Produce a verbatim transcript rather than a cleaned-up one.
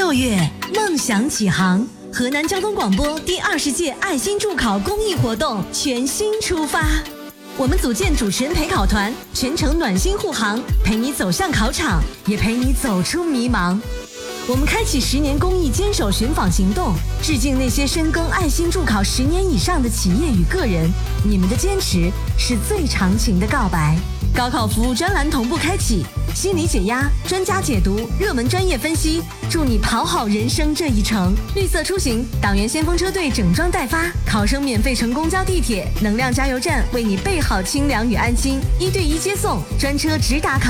六月，梦想起航，河南交通广播第二十届爱心助考公益活动全新出发。我们组建主持人陪考团，全程暖心护航，陪你走向考场，也陪你走出迷茫。我们开启十年公益坚守寻访行动，致敬那些深耕爱心助考十年以上的企业与个人，你们的坚持是最长情的告白。高考服务专栏同步开启，心理解压、专家解读、热门专业分析，助你跑好人生这一程。绿色出行，党员先锋车队整装待发，考生免费乘公交地铁，能量加油站为你备好清凉与安心，一对一接送，专车直达考